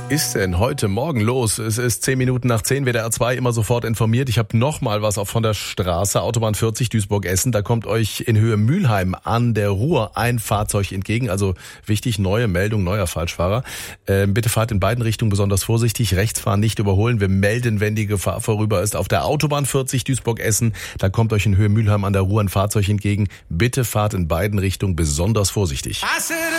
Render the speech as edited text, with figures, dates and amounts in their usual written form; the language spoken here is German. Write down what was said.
ist denn heute Morgen los? Es ist 10 Minuten nach 10, WDR 2 immer sofort informiert. Ich habe noch mal was auch von der Straße, Autobahn 40 Duisburg-Essen. Da kommt euch in Höhe Mülheim an der Ruhr ein Fahrzeug entgegen. Also wichtig, neue Meldung, neuer Falschfahrer. Bitte fahrt in beiden Richtungen besonders vorsichtig. Rechts fahren, nicht überholen. Wir melden, wenn die Gefahr vorüber ist. Auf der Autobahn 40 Duisburg-Essen, da kommt euch in Höhe Mülheim an der Ruhr ein Fahrzeug entgegen. Bitte fahrt in beiden Richtungen besonders vorsichtig.